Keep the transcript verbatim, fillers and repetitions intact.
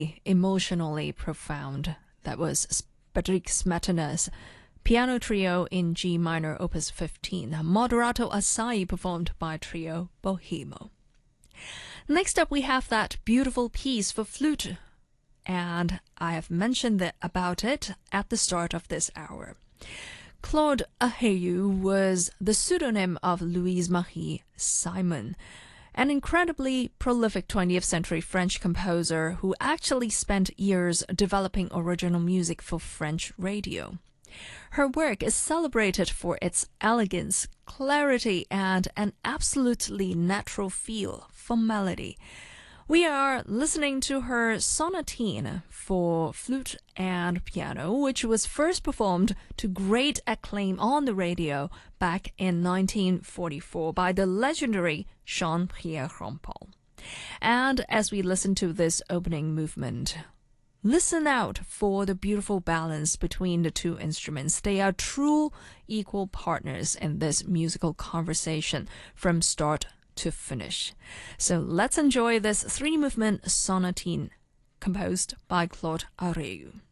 emotionally profound. That was Bedřich Smetana's piano trio in G minor, opus fifteen, Moderato Assai, performed by trio Bohemo. Next up, we have that beautiful piece for flute, and I have mentioned that about it at the start of this hour. Claude Aheyu was the pseudonym of Louise Marie Simon, an incredibly prolific twentieth century French composer who actually spent years developing original music for French radio. Her work is celebrated for its elegance, clarity, and an absolutely natural feel for melody. We are listening to her sonatine for flute and piano, which was first performed to great acclaim on the radio back in nineteen forty-four by the legendary Jean-Pierre Rampal. And as we listen to this opening movement, listen out for the beautiful balance between the two instruments. They are true equal partners in this musical conversation from start to finish. So let's enjoy this three-movement sonatine composed by Claude Aheyu.